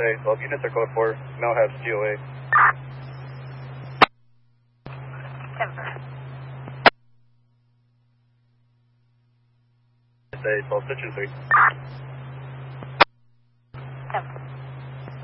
USA 12, units are code 4, now have COA. USA 12, Citrus 3.